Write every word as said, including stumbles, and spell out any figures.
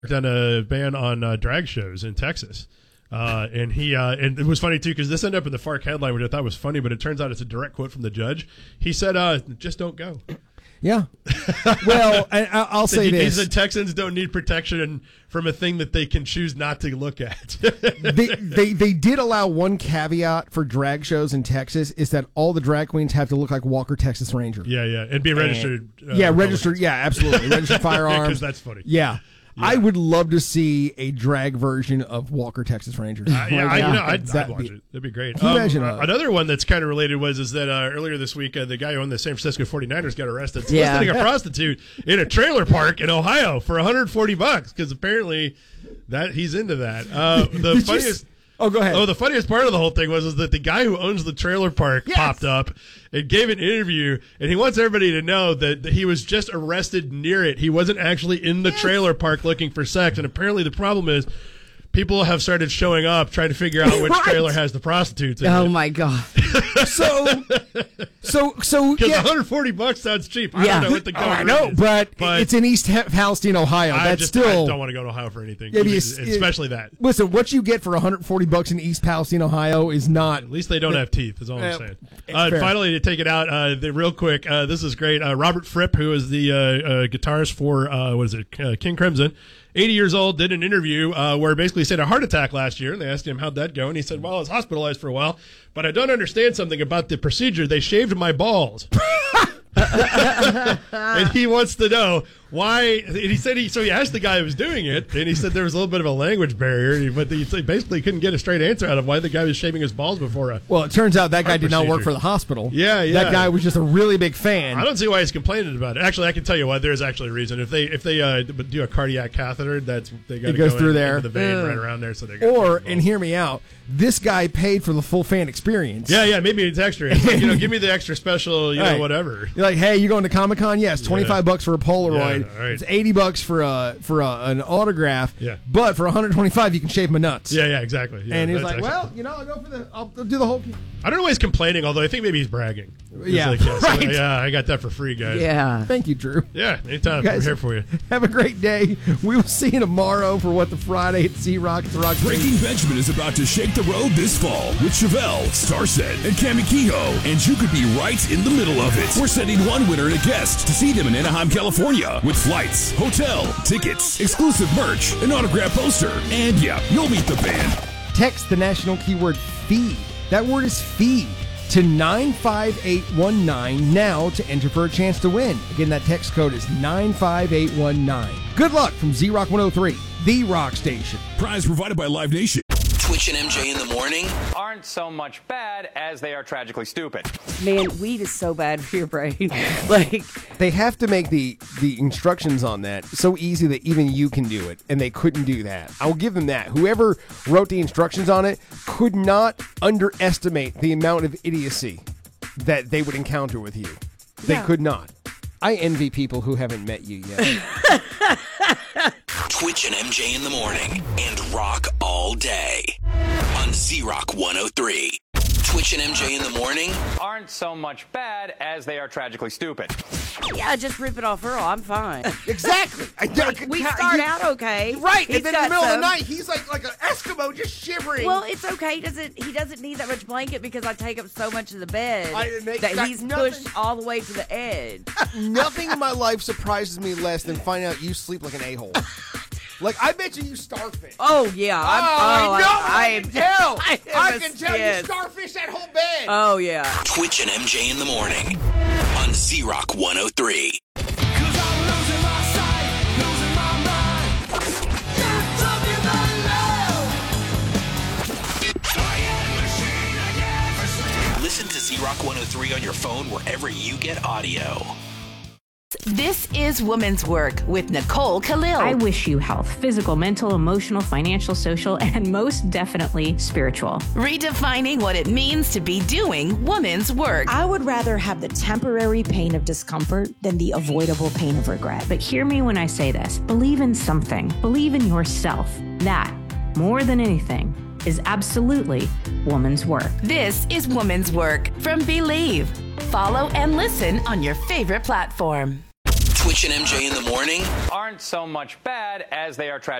done a ban on uh, drag shows in Texas. Uh, and he uh, and it was funny, too, because this ended up in the Fark headline, which I thought was funny, but it turns out it's a direct quote from the judge. He said, uh, just don't go. Yeah. Well, I, I'll say he, this. He said Texans don't need protection from a thing that they can choose not to look at. they, they they did allow one caveat for drag shows in Texas is that all the drag queens have to look like Walker Texas Ranger. Yeah, yeah. And be registered. And, uh, yeah, registered. Yeah, absolutely. Registered firearms. Because that's funny. Yeah. Yeah. I would love to see a drag version of Walker Texas Ranger. Uh, yeah, I, you know, I'd, I'd watch be, it. That'd be great. Can you um, imagine uh, that? Another one that's kind of related was is that uh, earlier this week, uh, the guy who owned the San Francisco forty-niners got arrested yeah. soliciting a prostitute in a trailer park in Ohio for one hundred forty bucks because apparently that he's into that. Uh, the funniest. Oh, go ahead. Oh, the funniest part of the whole thing was is that the guy who owns the trailer park yes. popped up and gave an interview, and he wants everybody to know that, that he was just arrested near it. He wasn't actually in the yes. trailer park looking for sex, and apparently the problem is people have started showing up trying to figure out which right. trailer has the prostitutes in oh, it. my God. so, so, so, Because yeah. one hundred forty bucks sounds cheap. I yeah. don't know what the oh, I going know, is. but, But it's in East Palestine, Ohio. I That's just, still. I don't want to go to Ohio for anything, Yeah, even, it's- it- especially that. Listen, what you get for one hundred forty bucks in East Palestine, Ohio is not. At least they don't have teeth, is all Uh, I'm saying. it's Uh, fair. finally, to take it out, uh, the, real quick, uh, this is great. Uh, Robert Fripp, who is the uh, uh, guitarist for, uh, what is it, uh, King Crimson, eighty years old, did an interview uh, where basically he said a heart attack last year. And they asked him, how'd that go? And he said, well, I was hospitalized for a while, but I don't understand something about the procedure. They shaved my balls. And he wants to know why. And he said he so he asked the guy who was doing it, and he said there was a little bit of a language barrier, but he basically couldn't get a straight answer out of why the guy was shaving his balls before a. Well, it turns out that guy heart did not work procedure. for the hospital. Yeah, yeah. That guy was just a really big fan. I don't see why he's complaining about it. Actually, I can tell you why. There's actually a reason. If they if they uh, do a cardiac catheter, that's they got It to goes go through in, there. into the vein Ugh. right around there. So they Or, and hear me out, this guy paid for the full fan experience. yeah, yeah, maybe it's extra. It's like, you know, give me the extra special, you know, Right. whatever. You're like, hey, you going to Comic Con? Yes, twenty five bucks for a Polaroid. Yeah, right. It's eighty bucks for a for a, an autograph. Yeah. But for one hundred twenty five, you can shave my nuts. Yeah, yeah, exactly. Yeah, and he's that's like, actually- well, you know, I'll go for the, I'll, I'll do the whole. I don't know why he's complaining, although I think maybe he's bragging. He's Yeah, like, yeah, so, right. yeah, I got that for free, guys. Yeah. Thank you, Drew. Yeah, anytime. Guys, We're here for you. Have a great day. We will see you tomorrow for What the Friday at Z-Rock. It's Rock Breaking Benjamin is about to shake the road this fall with Chevelle, Starset, and Cami Kehoe, and you could be right in the middle of it. We're sending one winner and a guest to see them in Anaheim, California, with flights, hotel, tickets, exclusive merch, an autograph poster, and yeah, you'll meet the band. Text the national keyword FEED. That word is FEED to nine five eight one nine now to enter for a chance to win. Again, that text code is nine five eight one nine. Good luck from Z-Rock one oh three, the rock station. Prize provided by Live Nation. Twitch and M J in the morning. Aren't so much bad as they are tragically stupid. Man, weed is so bad for your brain. Like, They have to make the, the instructions on that so easy that even you can do it, and they couldn't do that. I will give them that. Whoever wrote the instructions on it could not underestimate the amount of idiocy that they would encounter with you. They Yeah. could not. I envy people who haven't met you yet. Twitch and M J in the morning and rock all day on Z-Rock one oh three. Twitch and M J in the morning. Aren't so much bad as they are tragically stupid. yeah, just rip it off Earl. I'm fine. Exactly. I, I, We I- start you- out okay. Right, He's and then in the got middle of some- the night, he's like like an Eskimo just shivering. Well, it's okay. He doesn't he doesn't need that much blanket because I take up so much of the bed I- it makes- that that- he's nothing- pushed all the way to the edge. Nothing in my life surprises me less than finding out you sleep like an a-hole. Like, I bet you you starfish. Oh yeah, I'm, oh, I know. I, I, can tell. I, I am can tell you pissed. starfish that whole bed. Oh yeah. Twitch and M J in the morning on Z-Rock one oh three. Listen to Z-Rock one oh three on your phone wherever you get audio. This is Woman's Work with Nicole Khalil. I wish you health, physical, mental, emotional, financial, social, and most definitely spiritual. Redefining what it means to be doing woman's work. I would rather have the temporary pain of discomfort than the avoidable pain of regret. But hear me when I say this. Believe in something. Believe in yourself. That, more than anything, is absolutely woman's work. This is Woman's Work from Believe. Follow and listen on your favorite platform. Twitch and M J in the morning aren't so much bad as they are tragic.